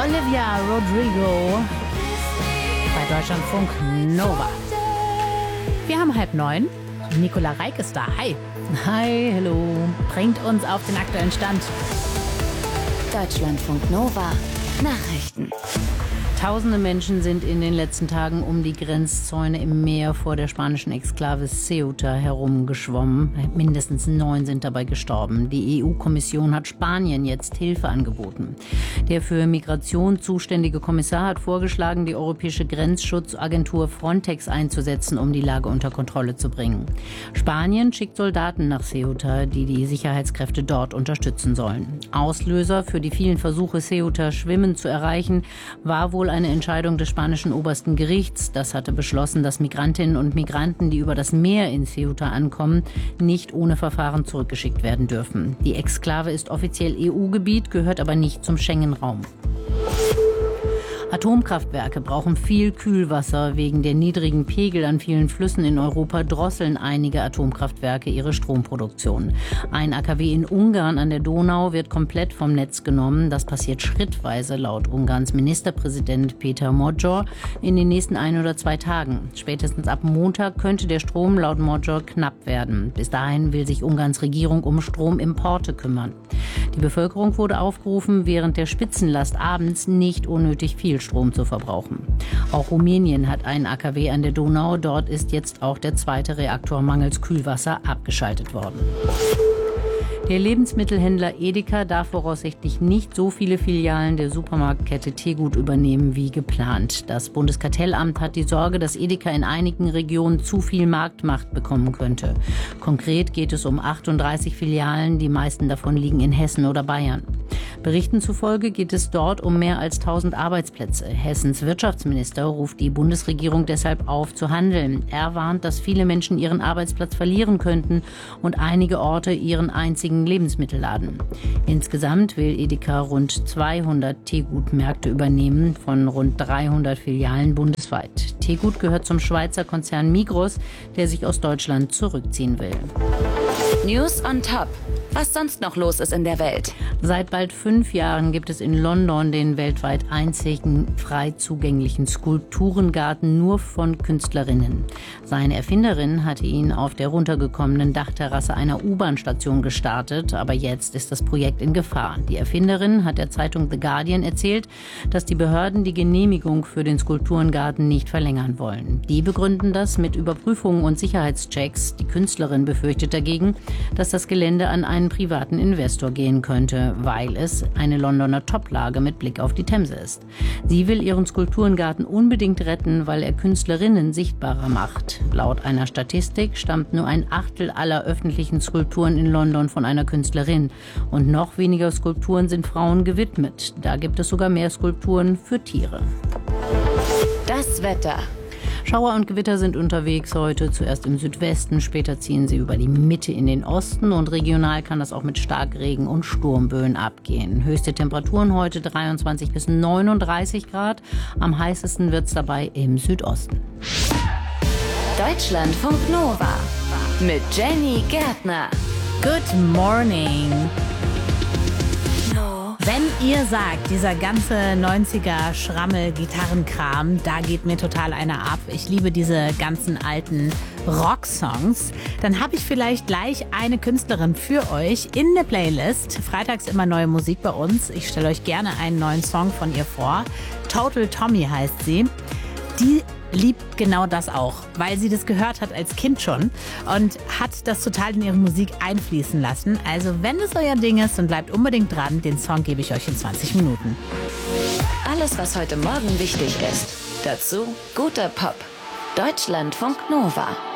Olivia Rodrigo bei Deutschlandfunk Nova. Wir haben 8:30. Nicola Reik ist da. Hi. Hi, hallo. Bringt uns auf den aktuellen Stand. Deutschlandfunk Nova. Nachrichten. Tausende Menschen sind in den letzten Tagen um die Grenzzäune im Meer vor der spanischen Exklave Ceuta herumgeschwommen. Mindestens 9 sind dabei gestorben. Die EU-Kommission hat Spanien jetzt Hilfe angeboten. Der für Migration zuständige Kommissar hat vorgeschlagen, die europäische Grenzschutzagentur Frontex einzusetzen, um die Lage unter Kontrolle zu bringen. Spanien schickt Soldaten nach Ceuta, die die Sicherheitskräfte dort unterstützen sollen. Auslöser für die vielen Versuche, Ceuta schwimmend zu erreichen, war wohl eine Entscheidung des spanischen obersten Gerichts. Das hatte beschlossen, dass Migrantinnen und Migranten, die über das Meer in Ceuta ankommen, nicht ohne Verfahren zurückgeschickt werden dürfen. Die Exklave ist offiziell EU-Gebiet, gehört aber nicht zum Schengen-Raum. Atomkraftwerke brauchen viel Kühlwasser. Wegen der niedrigen Pegel an vielen Flüssen in Europa drosseln einige Atomkraftwerke ihre Stromproduktion. Ein AKW in Ungarn an der Donau wird komplett vom Netz genommen. Das passiert schrittweise laut Ungarns Ministerpräsident Péter Magyar in den nächsten 1 oder 2 Tagen. Spätestens ab Montag könnte der Strom laut Magyar knapp werden. Bis dahin will sich Ungarns Regierung um Stromimporte kümmern. Die Bevölkerung wurde aufgerufen, während der Spitzenlast abends nicht unnötig viel Strom zu verbrauchen. Auch Rumänien hat einen AKW an der Donau. Dort ist jetzt auch der 2. Reaktor mangels Kühlwasser abgeschaltet worden. Der Lebensmittelhändler Edeka darf voraussichtlich nicht so viele Filialen der Supermarktkette Tegut übernehmen wie geplant. Das Bundeskartellamt hat die Sorge, dass Edeka in einigen Regionen zu viel Marktmacht bekommen könnte. Konkret geht es um 38 Filialen, die meisten davon liegen in Hessen oder Bayern. Berichten zufolge geht es dort um mehr als 1000 Arbeitsplätze. Hessens Wirtschaftsminister ruft die Bundesregierung deshalb auf, zu handeln. Er warnt, dass viele Menschen ihren Arbeitsplatz verlieren könnten und einige Orte ihren einzigen Lebensmittelladen. Insgesamt will Edeka rund 200 Tegut-Märkte übernehmen, von rund 300 Filialen bundesweit. Tegut gehört zum Schweizer Konzern Migros, der sich aus Deutschland zurückziehen will. News on Top. Was sonst noch los ist in der Welt. Seit bald 5 Jahren gibt es in London den weltweit einzigen frei zugänglichen Skulpturengarten nur von Künstlerinnen. Seine Erfinderin hatte ihn auf der runtergekommenen Dachterrasse einer U-Bahn-Station gestartet, aber jetzt ist das Projekt in Gefahr. Die Erfinderin hat der Zeitung The Guardian erzählt, dass die Behörden die Genehmigung für den Skulpturengarten nicht verlängern wollen. Die begründen das mit Überprüfungen und Sicherheitschecks. Die Künstlerin befürchtet dagegen, dass das Gelände an einen privaten Investor gehen könnte, weil es eine Londoner Toplage mit Blick auf die Themse ist. Sie will ihren Skulpturengarten unbedingt retten, weil er Künstlerinnen sichtbarer macht. Laut einer Statistik stammt nur 1/8 aller öffentlichen Skulpturen in London von einer Künstlerin. Und noch weniger Skulpturen sind Frauen gewidmet. Da gibt es sogar mehr Skulpturen für Tiere. Das Wetter. Schauer und Gewitter sind unterwegs heute, zuerst im Südwesten, später ziehen sie über die Mitte in den Osten und regional kann das auch mit Starkregen und Sturmböen abgehen. Höchste Temperaturen heute 23 bis 39 Grad, am heißesten wird es dabei im Südosten. Deutschlandfunk Nova mit Jenny Gärtner. Good morning. Wenn ihr sagt, dieser ganze 90er Schrammel-Gitarrenkram, da geht mir total einer ab. Ich liebe diese ganzen alten Rocksongs. Dann habe ich vielleicht gleich eine Künstlerin für euch in der Playlist. Freitags immer neue Musik bei uns. Ich stelle euch gerne einen neuen Song von ihr vor. Total Tommy heißt sie. Die liebt genau das auch, weil sie das gehört hat als Kind schon und hat das total in ihre Musik einfließen lassen. Also wenn es euer Ding ist, dann bleibt unbedingt dran. Den Song gebe ich euch in 20 Minuten. Alles, was heute Morgen wichtig ist. Dazu guter Pop. Deutschlandfunk Nova.